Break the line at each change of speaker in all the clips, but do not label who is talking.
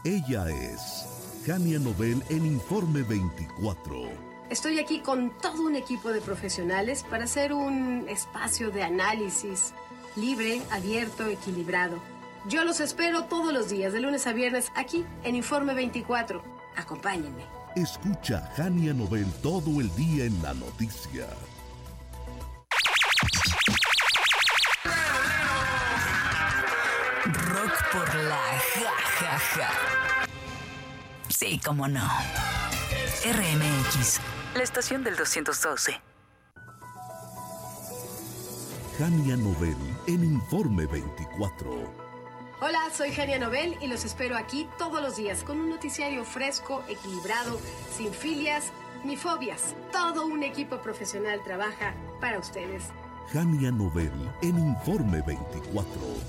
Ella es Jania Nobel en Informe 24.
Estoy aquí con todo un equipo de profesionales para hacer un espacio de análisis libre, abierto, equilibrado. Yo los espero todos los días, de lunes a viernes, aquí en Informe 24. Acompáñenme.
Escucha Jania Nobel todo el día en la noticia.
Rock por la ja. Sí, cómo no. RMX, la estación del 212.
Jania Nobel en Informe 24.
Hola, soy Jania Nobel y los espero aquí todos los días con un noticiario fresco, equilibrado, sin filias ni fobias. Todo un equipo profesional trabaja para ustedes.
Jania Nobel en Informe 24.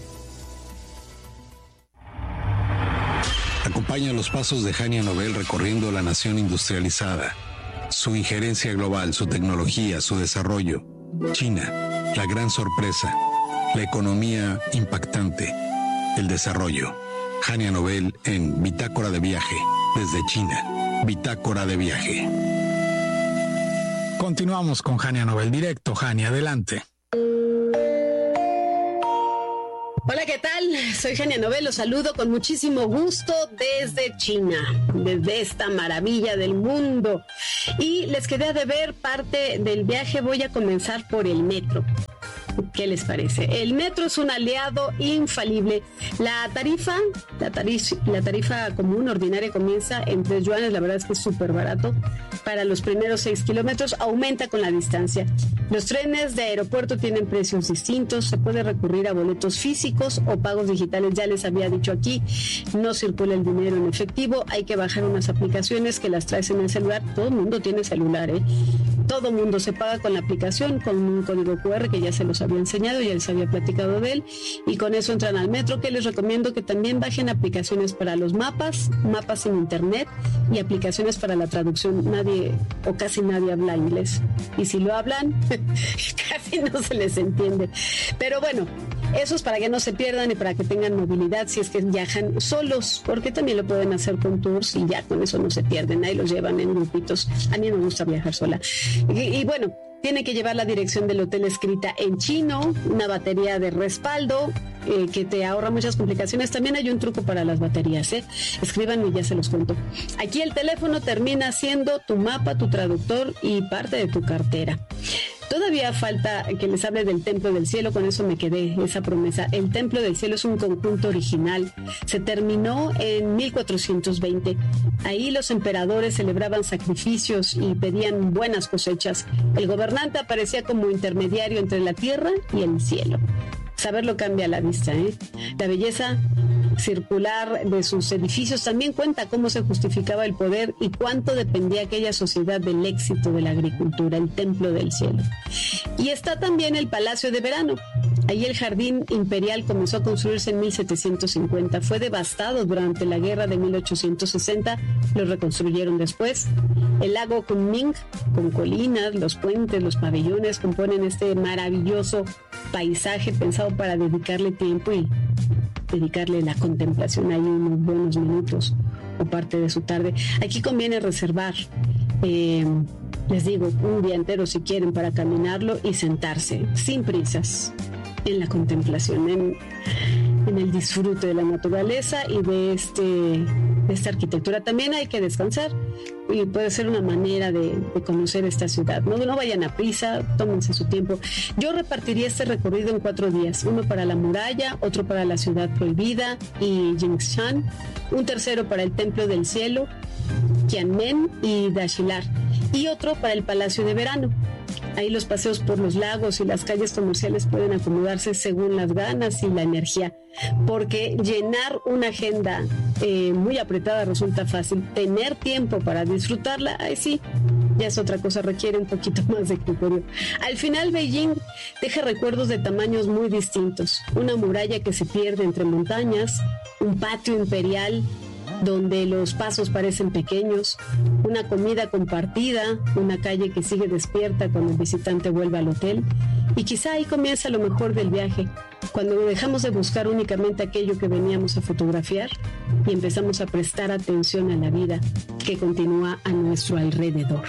Acompaña los pasos de Jania Nobel recorriendo la nación industrializada, su injerencia global, su tecnología, su desarrollo. China, la gran sorpresa, la economía impactante, el desarrollo. Jania Nobel en Bitácora de Viaje, desde China. Bitácora de Viaje.
Continuamos con Jania Nobel. Directo, Jania, adelante.
Hola, ¿qué tal? Soy Jania Nobel, los saludo con muchísimo gusto desde China, desde esta maravilla del mundo. Y les quedé de ver parte del viaje. Voy a comenzar por el metro. ¿Qué les parece? El metro es un aliado infalible. La tarifa común ordinaria comienza en 3 yuanes, la verdad es que es súper barato. Para los primeros 6 kilómetros aumenta con la distancia. Los trenes de aeropuerto tienen precios distintos, se puede recurrir a boletos físicos o pagos digitales. Ya les había dicho aquí, no circula el dinero en efectivo, hay que bajar unas aplicaciones que las traes en el celular. Todo el mundo tiene celular, todo el mundo se paga con la aplicación, con un código QR que ya se los había enseñado, ya les había platicado de él, y con eso entran al metro, que les recomiendo que también bajen aplicaciones para los mapas en internet y aplicaciones para la traducción. Nadie o casi nadie habla inglés, y si lo hablan casi no se les entiende, pero bueno, eso es para que no se pierdan y para que tengan movilidad si es que viajan solos, porque también lo pueden hacer con tours y ya con eso no se pierden, ahí los llevan en grupitos. A mí me gusta viajar sola. Y bueno, tiene que llevar la dirección del hotel escrita en chino, una batería de respaldo que te ahorra muchas complicaciones. También hay un truco para las baterías, escríbanme y ya se los cuento. Aquí el teléfono termina siendo tu mapa, tu traductor y parte de tu cartera. Todavía falta que les hable del Templo del Cielo, con eso me quedé, esa promesa. El Templo del Cielo es un conjunto original, se terminó en 1420. Ahí los emperadores celebraban sacrificios y pedían buenas cosechas. El gobernante aparecía como intermediario entre la tierra y el cielo. Saberlo cambia la vista, La belleza circular de sus edificios también cuenta cómo se justificaba el poder y cuánto dependía aquella sociedad del éxito de la agricultura, el Templo del Cielo. Y está también el Palacio de Verano. Ahí el jardín imperial comenzó a construirse en 1750. Fue devastado durante la guerra de 1860. Lo reconstruyeron después. El lago Kunming, con colinas, los puentes, los pabellones, componen este maravilloso paisaje pensado para dedicarle tiempo y dedicarle la contemplación ahí unos buenos minutos o parte de su tarde. Aquí conviene reservar, les digo, un día entero si quieren para caminarlo y sentarse sin prisas en la contemplación, en el disfrute de la naturaleza y de esta arquitectura. También hay que descansar y puede ser una manera de conocer esta ciudad. No vayan a prisa, tómense su tiempo. Yo repartiría este recorrido en 4 días, uno para la muralla, otro para la ciudad prohibida y Jingshan, un tercero para el Templo del Cielo, Tianmen y Dashilar, y otro para el Palacio de Verano. Ahí los paseos por los lagos y las calles comerciales pueden acomodarse según las ganas y la energía, porque llenar una agenda muy apretada resulta fácil. Tener tiempo para disfrutarla, ahí sí, ya es otra cosa, requiere un poquito más de criterio. Al final, Beijing deja recuerdos de tamaños muy distintos. Una muralla que se pierde entre montañas, un patio imperial donde los pasos parecen pequeños, una comida compartida, una calle que sigue despierta cuando el visitante vuelve al hotel Y quizá ahí comienza lo mejor del viaje, cuando dejamos de buscar únicamente aquello que veníamos a fotografiar y empezamos a prestar atención a la vida que continúa a nuestro alrededor.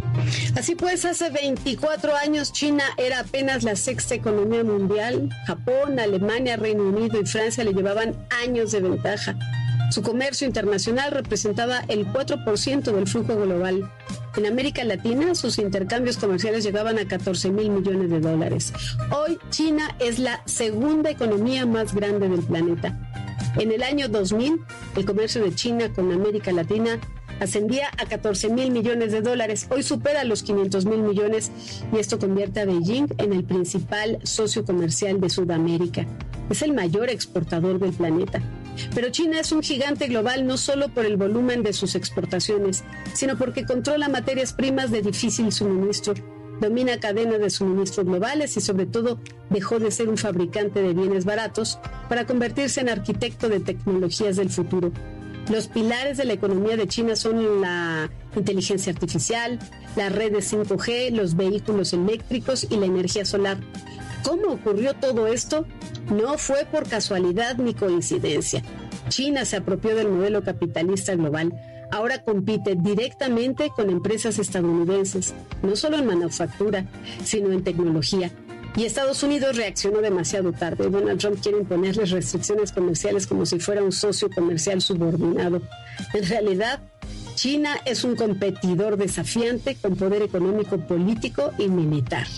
Así pues, hace 24 años China era apenas la sexta economía mundial. Japón, Alemania, Reino Unido y Francia le llevaban años de ventaja. Su comercio internacional representaba el 4% del flujo global. En América Latina, sus intercambios comerciales llegaban a 14,000 millones de dólares. Hoy, China es la segunda economía más grande del planeta. En el año 2000, el comercio de China con América Latina ascendía a 14,000 millones de dólares. Hoy supera los 500,000 millones y esto convierte a Beijing en el principal socio comercial de Sudamérica. Es el mayor exportador del planeta. Pero China es un gigante global no solo por el volumen de sus exportaciones, sino porque controla materias primas de difícil suministro, domina cadenas de suministro globales y sobre todo dejó de ser un fabricante de bienes baratos para convertirse en arquitecto de tecnologías del futuro. Los pilares de la economía de China son la inteligencia artificial, las redes 5G, los vehículos eléctricos y la energía solar. ¿Cómo ocurrió todo esto? No fue por casualidad ni coincidencia. China se apropió del modelo capitalista global. Ahora compite directamente con empresas estadounidenses, no solo en manufactura, sino en tecnología. Y Estados Unidos reaccionó demasiado tarde. Donald Trump quiere imponerles restricciones comerciales como si fuera un socio comercial subordinado. En realidad, China es un competidor desafiante con poder económico, político y militar.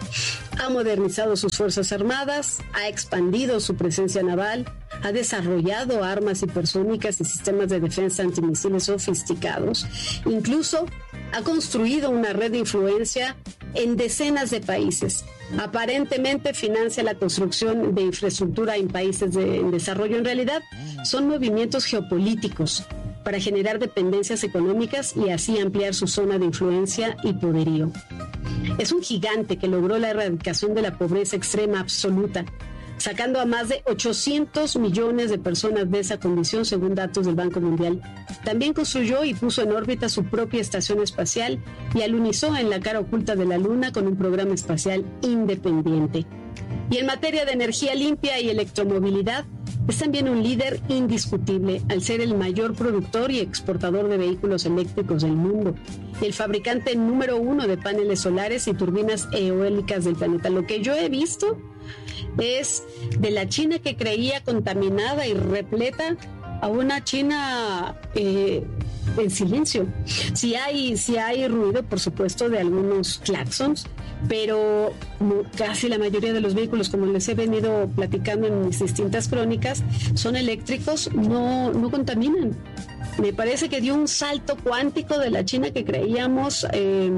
Ha modernizado sus fuerzas armadas, ha expandido su presencia naval, ha desarrollado armas hipersónicas y sistemas de defensa antimisiles sofisticados. Incluso ha construido una red de influencia en decenas de países. Aparentemente financia la construcción de infraestructura en países en desarrollo. En realidad, son movimientos geopolíticos para generar dependencias económicas y así ampliar su zona de influencia y poderío. Es un gigante que logró la erradicación de la pobreza extrema absoluta, sacando a más de 800 millones de personas de esa condición, según datos del Banco Mundial. También construyó y puso en órbita su propia estación espacial y alunizó en la cara oculta de la Luna con un programa espacial independiente. Y en materia de energía limpia y electromovilidad, es también un líder indiscutible al ser el mayor productor y exportador de vehículos eléctricos del mundo, el fabricante número 1 de paneles solares y turbinas eólicas del planeta. Lo que yo he visto es de la China que creía contaminada y repleta a una China en silencio. Sí hay ruido, por supuesto, de algunos claxons, pero casi la mayoría de los vehículos, como les he venido platicando en mis distintas crónicas, son eléctricos, no contaminan. Me parece que dio un salto cuántico de la China que creíamos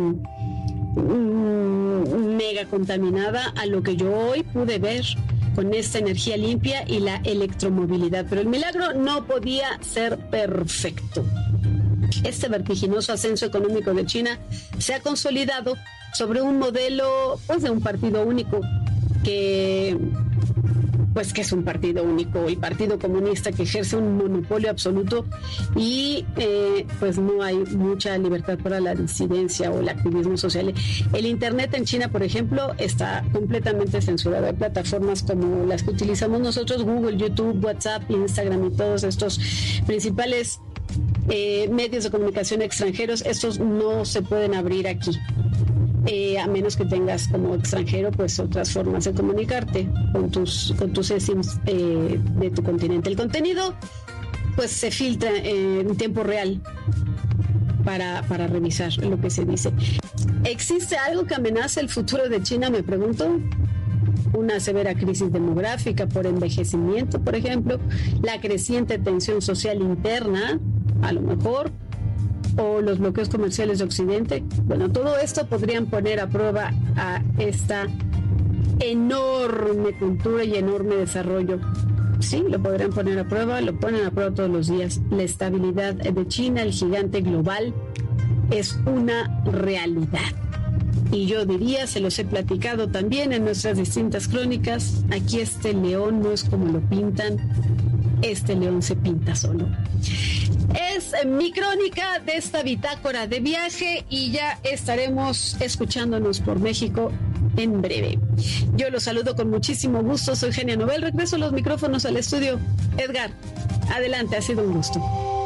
mega contaminada a lo que yo hoy pude ver con esta energía limpia y la electromovilidad. Pero el milagro no podía ser perfecto. Este vertiginoso ascenso económico de China se ha consolidado sobre un modelo de un partido único que es un partido único, el Partido Comunista, que ejerce un monopolio absoluto y no hay mucha libertad para la disidencia o el activismo social. El Internet en China, por ejemplo, está completamente censurado. Hay plataformas como las que utilizamos nosotros, Google, YouTube, WhatsApp, Instagram y todos estos principales medios de comunicación extranjeros. Estos no se pueden abrir aquí. A menos que tengas como extranjero otras formas de comunicarte con tus eSIMs de tu continente. El contenido se filtra en tiempo real para revisar lo que se dice. ¿Existe algo que amenaza el futuro de China? Me pregunto. Una severa crisis demográfica por envejecimiento, por ejemplo, la creciente tensión social interna, a lo mejor, o los bloqueos comerciales de Occidente. Bueno, todo esto podrían poner a prueba a esta enorme cultura y enorme desarrollo. Sí, lo podrían poner a prueba, lo ponen a prueba todos los días. La estabilidad de China, el gigante global, es una realidad. Y yo diría, se los he platicado también en nuestras distintas crónicas, aquí este león no es como lo pintan, este león se pinta solo. Es mi crónica de esta bitácora de viaje y ya estaremos escuchándonos por México en breve. Yo los saludo con muchísimo gusto, soy Genia Nobel, regreso los micrófonos al estudio. Edgar, adelante, ha sido un gusto.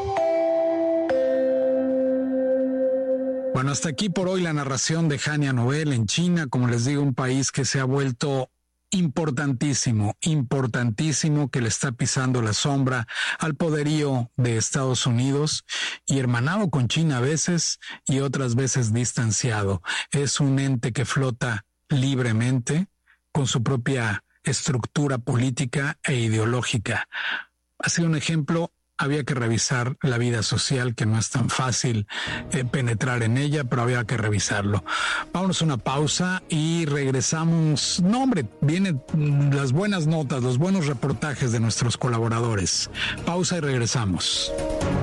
Bueno, hasta aquí por hoy la narración de Genia Nobel en China, como les digo, un país que se ha vuelto importantísimo, que le está pisando la sombra al poderío de Estados Unidos y hermanado con China a veces y otras veces distanciado. Es un ente que flota libremente con su propia estructura política e ideológica. Ha sido un ejemplo. Había que revisar la vida social, que no es tan fácil penetrar en ella, pero había que revisarlo. Vámonos a una pausa y regresamos. No, hombre, vienen las buenas notas, los buenos reportajes de nuestros colaboradores. Pausa y regresamos.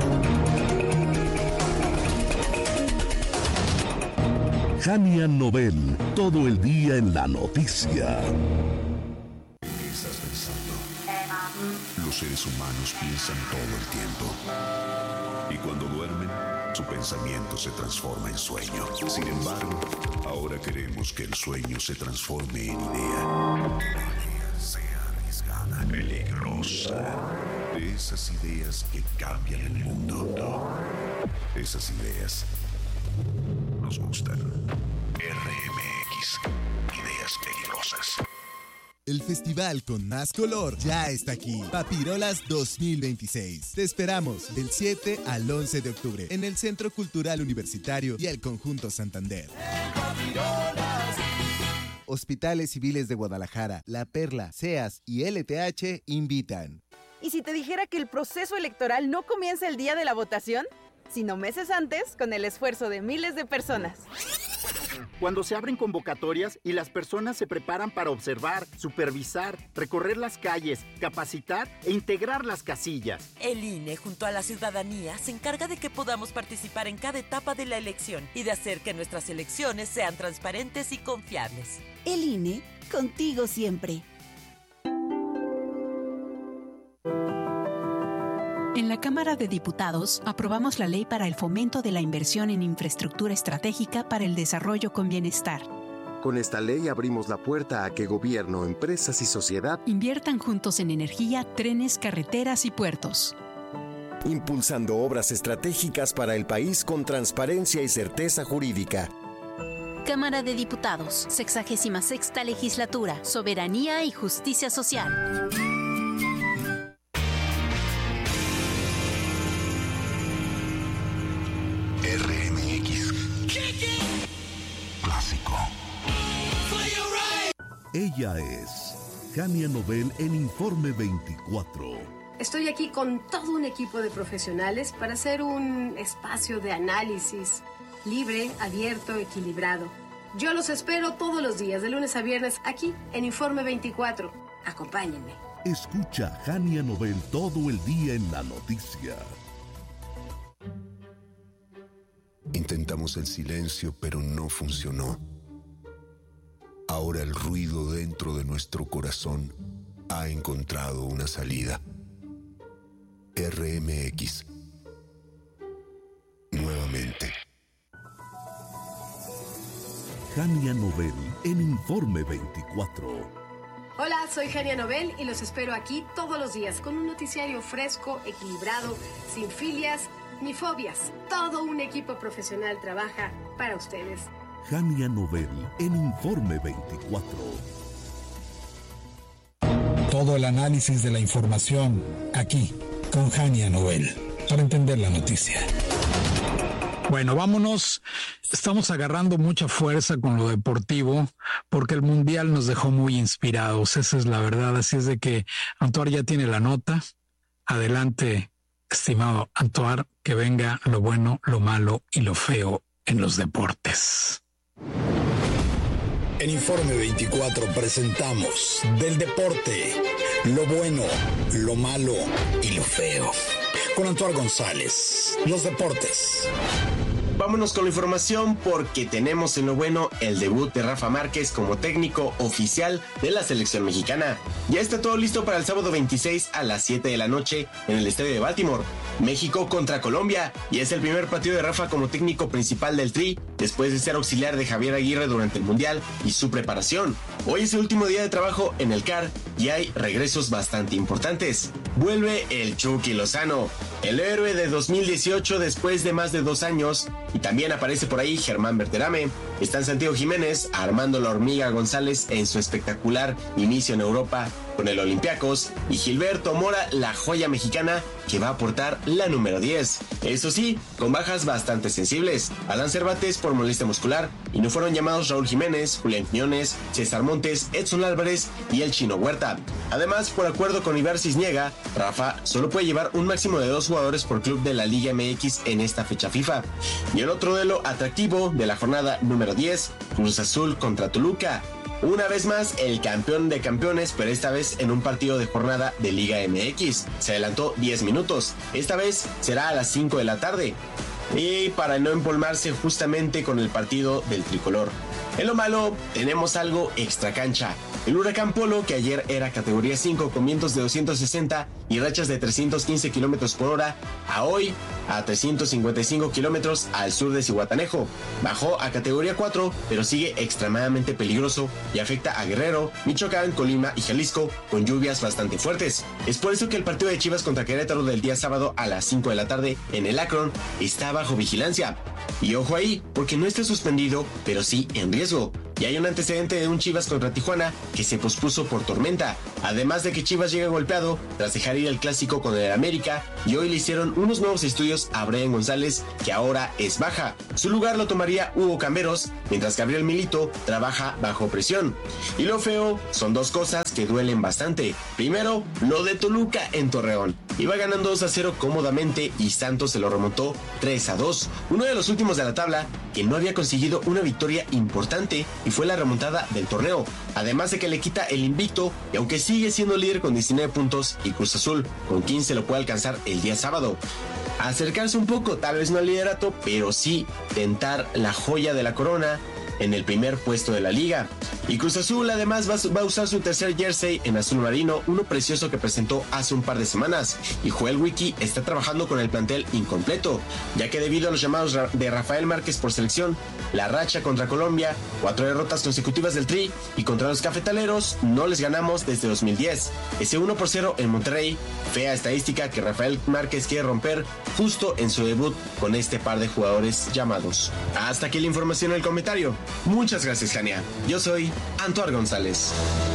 Genia Nobel, todo el día en la noticia.
Los seres humanos piensan todo el tiempo. Y cuando duermen, su pensamiento se transforma en sueño. Sin embargo, ahora queremos que el sueño se transforme en idea. Una idea sea arriesgada, peligrosa. De esas ideas que cambian el mundo. Esas ideas nos gustan. RMX, ideas peligrosas.
El festival con más color ya está aquí. Papirolas 2026. Te esperamos del 7 al 11 de octubre en el Centro Cultural Universitario y el Conjunto Santander. Hospitales Civiles de Guadalajara, La Perla, SEAS y LTH invitan.
¿Y si te dijera que el proceso electoral no comienza el día de la votación, sino meses antes, con el esfuerzo de miles de personas?
Cuando se abren convocatorias y las personas se preparan para observar, supervisar, recorrer las calles, capacitar e integrar las casillas.
El INE, junto a la ciudadanía, se encarga de que podamos participar en cada etapa de la elección y de hacer que nuestras elecciones sean transparentes y confiables.
El INE, contigo siempre.
En la Cámara de Diputados aprobamos la Ley para el Fomento de la Inversión en Infraestructura Estratégica para el Desarrollo con Bienestar.
Con esta ley abrimos la puerta a que gobierno, empresas y sociedad
inviertan juntos en energía, trenes, carreteras y puertos.
Impulsando obras estratégicas para el país con transparencia y certeza jurídica.
Cámara de Diputados, 66ª Legislatura, Soberanía y Justicia Social.
RMX Clásico.
Ella es Genia Nobel en Informe 24.
Estoy aquí con todo un equipo de profesionales para hacer un espacio de análisis libre, abierto, equilibrado. Yo los espero todos los días, de lunes a viernes, aquí en Informe 24. Acompáñenme.
Escucha Genia Nobel todo el día en la noticia.
Intentamos el silencio, pero no funcionó. Ahora el ruido dentro de nuestro corazón ha encontrado una salida. RMX. Nuevamente.
Genia Nobel en Informe 24.
Hola, soy Genia Nobel y los espero aquí todos los días con un noticiario fresco, equilibrado, sin filias ni fobias. Todo un equipo profesional trabaja para ustedes.
Genia Nobel en Informe 24.
Todo el análisis de la información aquí con Genia Nobel para entender la noticia. Bueno, vámonos. Estamos agarrando mucha fuerza con lo deportivo porque el Mundial nos dejó muy inspirados. Esa es la verdad. Así es de que Antoine ya tiene la nota. Adelante, estimado Antoine, que venga lo bueno, lo malo y lo feo en los deportes.
En Informe 24 presentamos del deporte, lo bueno, lo malo y lo feo. Con Antoine González, los deportes.
Vámonos con la información porque tenemos en lo bueno el debut de Rafa Márquez como técnico oficial de la selección mexicana. Ya está todo listo para el sábado 26 a las 7 de la noche en el estadio de Baltimore. México contra Colombia, y es el primer partido de Rafa como técnico principal del Tri después de ser auxiliar de Javier Aguirre durante el Mundial y su preparación. Hoy es el último día de trabajo en el CAR y hay regresos bastante importantes. Vuelve el Chucky Lozano, el héroe de 2018 después de más de 2 años, y también aparece por ahí Germán Berterame. Están Santiago Jiménez, Armando La Hormiga González en su espectacular inicio en Europa con el Olympiacos, y Gilberto Mora, la joya mexicana que va a aportar la número 10. Eso sí, con bajas bastante sensibles. Adán Cervantes por molestia muscular, y no fueron llamados Raúl Jiménez, Julián Quiñones, César Montes, Edson Álvarez y el Chino Huerta. Además, por acuerdo con Ibar Cisniega, Rafa solo puede llevar un máximo de 2 jugadores por club de la Liga MX en esta fecha FIFA. Y el otro duelo atractivo de la jornada número 10, Cruz Azul contra Toluca. Una vez más, el campeón de campeones, pero esta vez en un partido de jornada de Liga MX. Se adelantó 10 minutos. Esta vez será a las 5 de la tarde. Y para no empolmarse justamente con el partido del tricolor. En lo malo, tenemos algo extra cancha. El Huracán Polo, que ayer era categoría 5 con vientos de 260 y rachas de 315 kilómetros por hora, a hoy a 355 kilómetros al sur de Zihuatanejo. Bajó a categoría 4, pero sigue extremadamente peligroso y afecta a Guerrero, Michoacán, Colima y Jalisco con lluvias bastante fuertes. Es por eso que el partido de Chivas contra Querétaro del día sábado a las 5 de la tarde en el Akron está bajo vigilancia. Y ojo ahí, porque no está suspendido, pero sí en riesgo. Y hay un antecedente de un Chivas contra Tijuana que se pospuso por tormenta. Además de que Chivas llega golpeado tras dejar ir el clásico con el América, y hoy le hicieron unos nuevos estudios a Brian González, que ahora es baja. Su lugar lo tomaría Hugo Camberos, mientras Gabriel Milito trabaja bajo presión. Y lo feo son 2 cosas que duelen bastante. Primero, lo de Toluca en Torreón. Iba ganando 2-0 cómodamente y Santos se lo remontó 3-2. Uno de los últimos de la tabla que no había conseguido una victoria importante, y fue la remontada del torneo. Además de que le quita el invicto, y aunque sigue siendo líder con 19 puntos, y Cruz Azul con 15 lo puede alcanzar el día sábado. Acercarse un poco, tal vez no al liderato, pero sí tentar la joya de la corona en el primer puesto de la liga. Y Cruz Azul además va a usar su tercer jersey en azul marino, uno precioso que presentó hace un par de semanas, y Joel Wiki está trabajando con el plantel incompleto, ya que debido a los llamados de Rafael Márquez por selección, la racha contra Colombia, 4 derrotas consecutivas del Tri, y contra los cafetaleros no les ganamos desde 2010. Ese 1-0 en Monterrey, fea estadística que Rafael Márquez quiere romper justo en su debut con este par de jugadores llamados. Hasta aquí la información en el comentario. Muchas gracias, Jania. Yo soy Antoine González.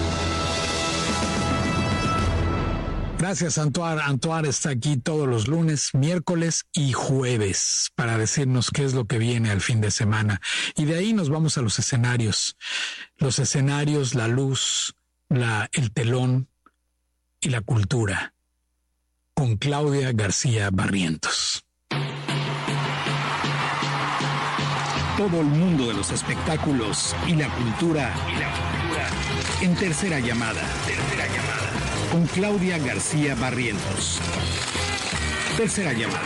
Gracias, Antoine. Antoine está aquí todos los lunes, miércoles y jueves para decirnos qué es lo que viene al fin de semana. Y de ahí nos vamos a los escenarios. Los escenarios, la luz, el telón y la cultura. Con Claudia García Barrientos.
Todo el mundo de los espectáculos y la cultura. En Tercera Llamada. Con Claudia García Barrientos. Tercera Llamada.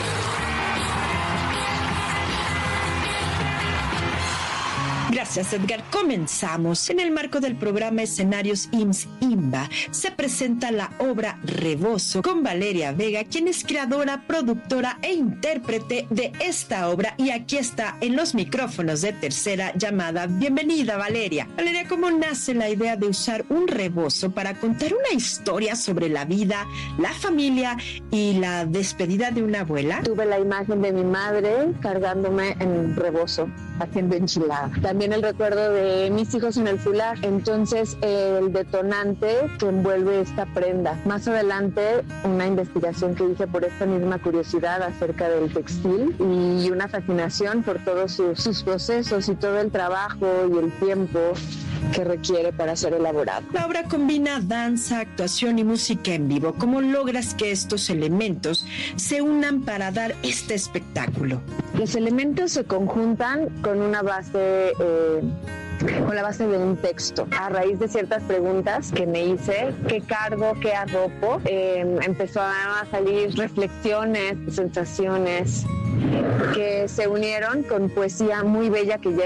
Gracias, Edgar. Comenzamos. En el marco del programa Escenarios IMSS-IMBA se presenta la obra Rebozo con Valeria Vega, quien es creadora, productora e intérprete de esta obra, y aquí está en los micrófonos de Tercera Llamada. Bienvenida, Valeria. Valeria, ¿cómo nace la idea de usar un rebozo para contar una historia sobre la vida, la familia y la despedida de una abuela?
Tuve la imagen de mi madre cargándome en un rebozo, haciendo enchiladas. También el recuerdo de mis hijos en el fular. Entonces, el detonante que envuelve esta prenda. Más adelante, una investigación que hice por esta misma curiosidad acerca del textil y una fascinación por todos sus procesos y todo el trabajo y el tiempo que requiere para ser elaborado.
La obra combina danza, actuación y música en vivo. ¿Cómo logras que estos elementos se unan para dar este espectáculo?
Los elementos se conjuntan con una base
con la base de un texto. A raíz de ciertas preguntas que me hice, ¿qué cargo, qué arropo? Empezó a salir reflexiones, sensaciones que se unieron con poesía muy bella que ya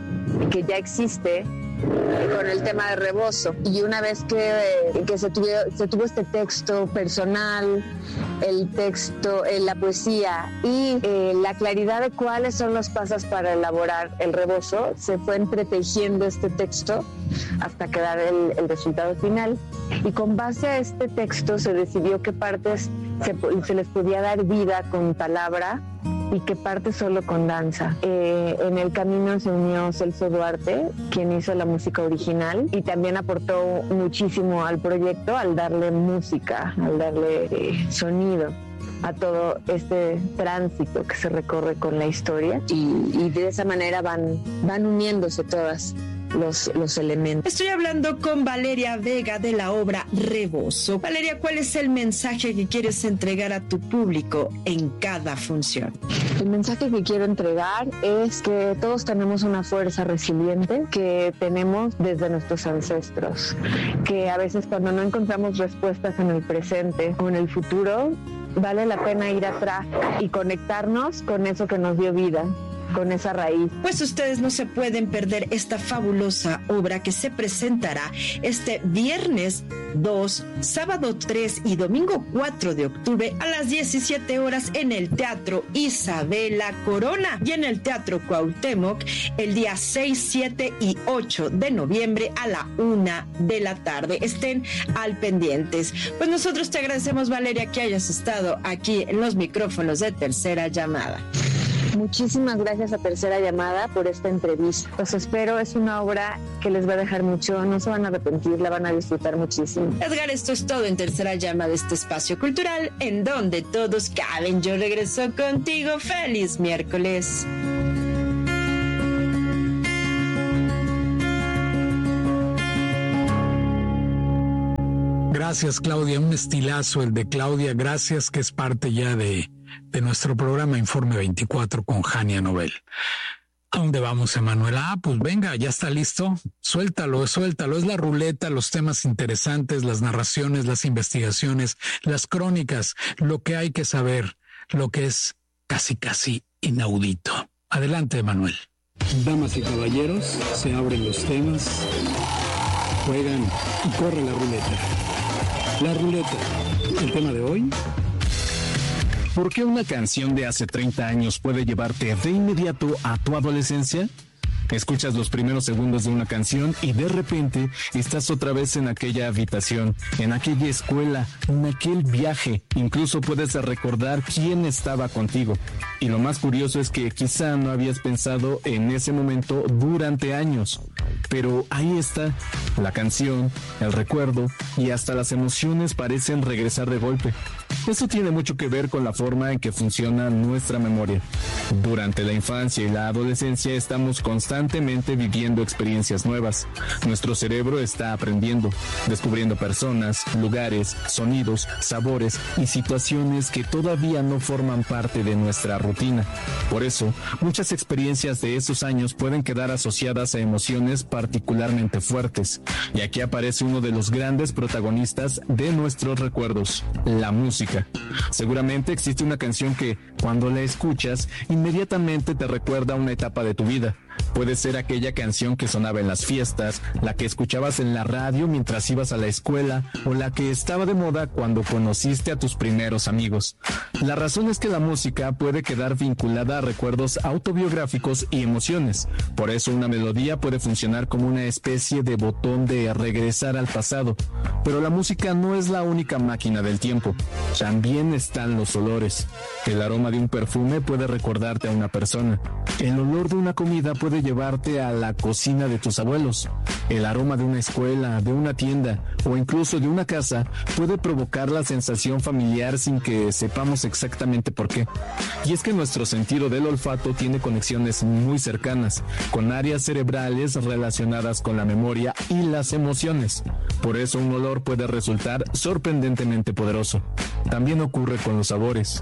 existe con el tema de rebozo. Y una vez que se tuvo este texto personal, el texto, la poesía y la claridad de cuáles son los pasos para elaborar el rebozo, se fue entretejiendo este texto hasta quedar el resultado final. Y con base a este texto se decidió qué partes se les podía dar vida con palabra y qué parte solo con danza. En el camino se unió Celso Duarte, quien hizo la música original y también aportó muchísimo al proyecto al darle música, al darle sonido a todo este tránsito que se recorre con la historia y de esa manera van uniéndose todas los elementos.
Estoy hablando con Valeria Vega de la obra Rebozo. Valeria, ¿cuál es el mensaje que quieres entregar a tu público en cada función?
El mensaje que quiero entregar es que todos tenemos una fuerza resiliente que tenemos desde nuestros ancestros, que a veces cuando no encontramos respuestas en el presente o en el futuro, vale la pena ir atrás y conectarnos con eso que nos dio vida, con esa raíz.
Pues ustedes no se pueden perder esta fabulosa obra que se presentará este viernes 2, sábado 3 y domingo 4 de octubre a las 17 horas en el Teatro Isabela Corona y en el Teatro Cuauhtémoc el día 6, 7 y 8 de noviembre a la 1 de la tarde. Estén al pendientes. Pues nosotros te agradecemos, Valeria, que hayas estado aquí en los micrófonos de Tercera Llamada.
Muchísimas gracias a Tercera Llamada por esta entrevista. Los espero, es una obra que les va a dejar mucho, no se van a arrepentir, la van a disfrutar muchísimo.
Edgar, esto es todo en Tercera Llamada, este espacio cultural en donde todos caben. Yo regreso contigo. ¡Feliz miércoles!
Gracias, Claudia. Un estilazo el de Claudia. Gracias, que es parte ya de nuestro programa Informe 24 con Jania Nobel. ¿A dónde vamos, Emanuel? Pues venga, ya está listo. Suéltalo. Es la ruleta, los temas interesantes, las narraciones, las investigaciones, las crónicas, lo que hay que saber, lo que es casi inaudito. Adelante, Emanuel.
Damas y caballeros, se abren los temas, juegan y corre la ruleta. La ruleta, el tema de hoy. ¿Por qué una canción de hace 30 años puede llevarte de inmediato a tu adolescencia? Escuchas los primeros segundos de una canción y de repente estás otra vez en aquella habitación, en aquella escuela, en aquel viaje. Incluso puedes recordar quién estaba contigo. Y lo más curioso es que quizá no habías pensado en ese momento durante años. Pero ahí está, la canción, el recuerdo y hasta las emociones parecen regresar de golpe. Eso tiene mucho que ver con la forma en que funciona nuestra memoria. Durante la infancia y la adolescencia estamos constantemente viviendo experiencias nuevas. Nuestro cerebro está aprendiendo, descubriendo personas, lugares, sonidos, sabores y situaciones que todavía no forman parte de nuestra rutina. Por eso, muchas experiencias de esos años pueden quedar asociadas a emociones particularmente fuertes. Y aquí aparece uno de los grandes protagonistas de nuestros recuerdos, la música. Seguramente existe una canción que, cuando la escuchas, inmediatamente te recuerda una etapa de tu vida. Puede ser aquella canción que sonaba en las fiestas, la que escuchabas en la radio mientras ibas a la escuela, o la que estaba de moda cuando conociste a tus primeros amigos. La razón es que la música puede quedar vinculada a recuerdos autobiográficos y emociones. Por eso una melodía puede funcionar como una especie de botón de regresar al pasado. Pero la música no es la única máquina del tiempo. También están los olores. El aroma de un perfume puede recordarte a una persona. El olor de una comida puede llevarte a la cocina de tus abuelos. El aroma de una escuela, de una tienda o incluso de una casa puede provocar la sensación familiar sin que sepamos exactamente por qué. Y es que nuestro sentido del olfato tiene conexiones muy cercanas con áreas cerebrales relacionadas con la memoria y las emociones. Por eso un olor puede resultar sorprendentemente poderoso. También ocurre con los sabores.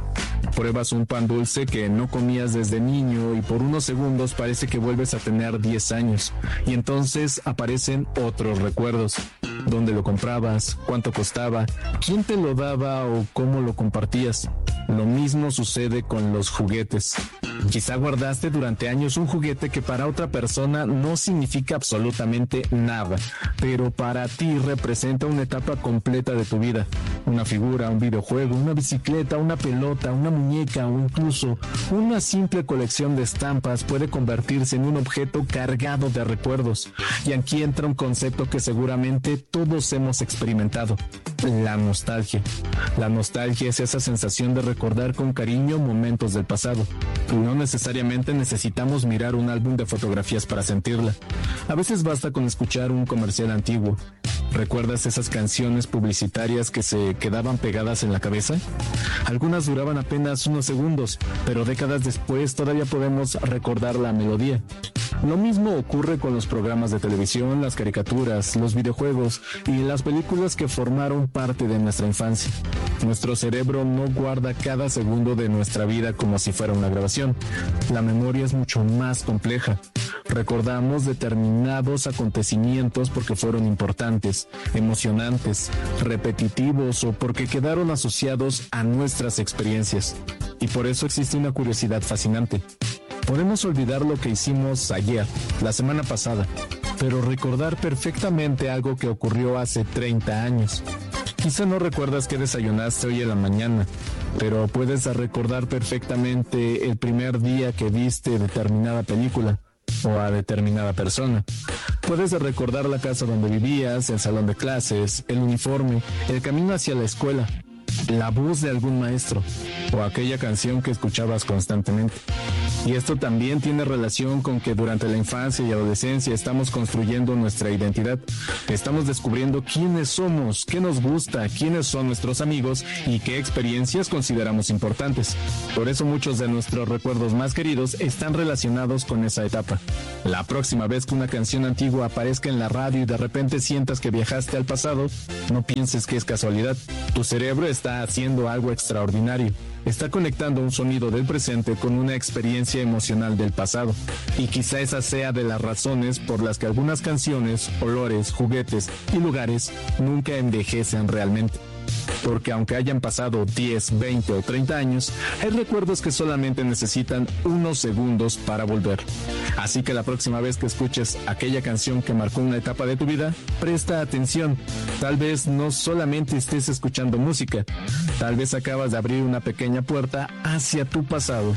Pruebas un pan dulce que no comías desde niño y por unos segundos parece que vuelves a tener 10 años. Y entonces aparecen otros recuerdos. ¿Dónde lo comprabas? ¿Cuánto costaba? ¿Quién te lo daba o cómo lo compartías? Lo mismo sucede con los juguetes. Quizá guardaste durante años un juguete que para otra persona no significa absolutamente nada, pero para ti representa una etapa completa de tu vida. Una figura, un videojuego, una bicicleta, una pelota, una muñeca o incluso una simple colección de estampas puede convertirse en un objeto cargado de recuerdos. Y aquí entra un concepto que seguramente todos hemos experimentado: la nostalgia. La nostalgia es esa sensación de recordar con cariño momentos del pasado. Y no necesariamente necesitamos mirar un álbum de fotografías para sentirla. A veces basta con escuchar un comercial antiguo. ¿Recuerdas esas canciones publicitarias que se quedaban pegadas en la cabeza? Algunas duraban apenas unos segundos, pero décadas después todavía podemos recordar la melodía. Lo mismo ocurre con los programas de televisión, las caricaturas, los videojuegos y las películas que formaron parte de nuestra infancia. Nuestro cerebro no guarda cada segundo de nuestra vida como si fuera una grabación. La memoria es mucho más compleja. Recordamos determinados acontecimientos porque fueron importantes, emocionantes, repetitivos o porque quedaron asociados a nuestras experiencias. Y por eso existe una curiosidad fascinante. Podemos olvidar lo que hicimos ayer, la semana pasada, pero recordar perfectamente algo que ocurrió hace 30 años. Quizá no recuerdas qué desayunaste hoy en la mañana, pero puedes recordar perfectamente el primer día que viste determinada película o a determinada persona. Puedes recordar la casa donde vivías, el salón de clases, el uniforme, el camino hacia la escuela, la voz de algún maestro o aquella canción que escuchabas constantemente. Y esto también tiene relación con que durante la infancia y adolescencia estamos construyendo nuestra identidad. Estamos descubriendo quiénes somos, qué nos gusta, quiénes son nuestros amigos y qué experiencias consideramos importantes. Por eso muchos de nuestros recuerdos más queridos están relacionados con esa etapa. La próxima vez que una canción antigua aparezca en la radio y de repente sientas que viajaste al pasado, no pienses que es casualidad. Tu cerebro está haciendo algo extraordinario. Está conectando un sonido del presente con una experiencia emocional del pasado. Y quizá esa sea de las razones por las que algunas canciones, olores, juguetes y lugares nunca envejecen realmente. Porque aunque hayan pasado 10, 20 o 30 años, hay recuerdos que solamente necesitan unos segundos para volver. Así que la próxima vez que escuches aquella canción que marcó una etapa de tu vida, presta atención. Tal vez no solamente estés escuchando música, tal vez acabas de abrir una pequeña puerta hacia tu pasado.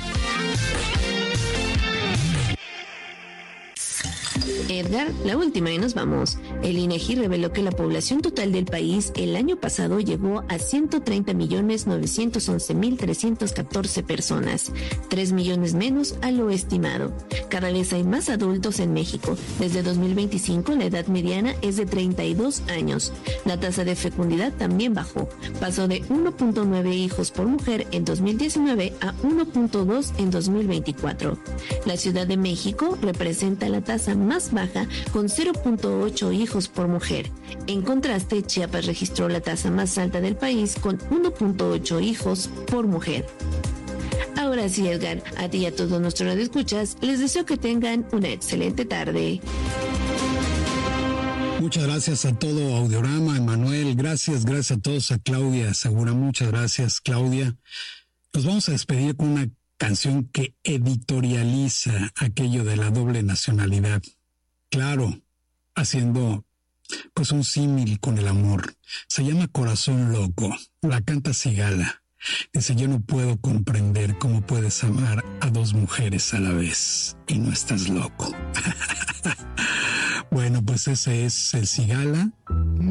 Edgar, la última y nos vamos. El INEGI reveló que la población total del país el año pasado llegó a 130.911.314 personas, 3 millones menos a lo estimado. Cada vez hay más adultos en México. Desde 2025 la edad mediana es de 32 años. La tasa de fecundidad también bajó. Pasó de 1.9 hijos por mujer en 2019 a 1.2 en 2024. La Ciudad de México representa la tasa más baja con 0.8 hijos por mujer. En contraste, Chiapas registró la tasa más alta del país con 1.8 hijos por mujer. Ahora sí, Edgar, a ti y a todos nuestros radioescuchas, les deseo que tengan una excelente tarde.
Muchas gracias a todo Audiorama, Emanuel, gracias a todos, a Claudia Segura, muchas gracias, Claudia. Nos vamos a despedir con una canción que editorializa aquello de la doble nacionalidad. Claro, haciendo pues un símil con el amor. Se llama Corazón Loco, la canta Sigala. Dice: yo no puedo comprender cómo puedes amar a dos mujeres a la vez y no estás loco. Bueno, pues ese es el Sigala.